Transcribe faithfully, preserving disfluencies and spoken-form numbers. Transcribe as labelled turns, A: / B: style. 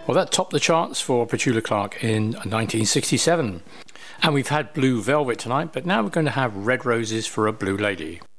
A: Well, that topped the charts for Petula Clark in nineteen sixty-seven. And we've had Blue Velvet tonight, but now we're going to have Red Roses for a Blue Lady.